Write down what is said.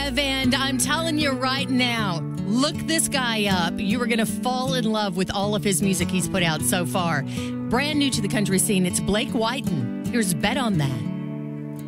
live, and I'm telling you right now, look this guy up. You are going to fall in love with all of his music he's put out so far. Brand new to the country scene, it's Blake Whiten. Here's Bet on That.